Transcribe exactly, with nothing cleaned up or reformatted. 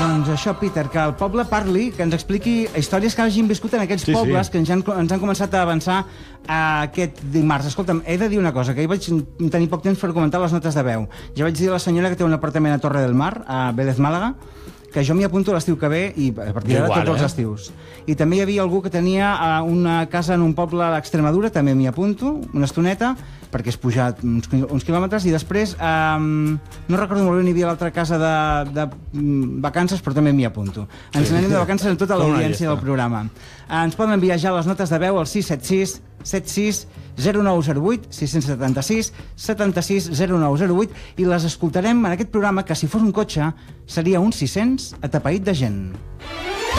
Doncs això, Peter, que el poble parli, que ens expliqui històries que hagin viscut en aquells Sí, pobles sí. que ens han, ens han començat a avançar uh, aquest dimarts. Escolta'm, he de dir una cosa, que hi vaig tenir poc temps per comentar les notes de veu. Ja vaig dir a la senyora que té un apartament a Torre del Mar, a Vélez Màlaga, que jo m'hi apunto l'estiu que ve i a partir d'ara Igual, tots els eh? estius. I també hi havia algú que tenia uh, una casa en un poble a l'Extremadura, també m'hi apunto, una estoneta, perquè és pujar uns, uns quilòmetres, i després, um, no recordo molt bé, n'hi havia l'altra casa de, de um, vacances, però també m'hi apunto. Ens Sí. anem de vacances amb tota Tota una l'audiència llista. del programa. Uh, ens poden enviar ja les notes de veu al sis set sis set sis zero nou zero vuit, sis set sis setanta sis zero nou zero vuit, i les escoltarem en aquest programa que, si fos un cotxe, seria un sis cents atapeït de gent.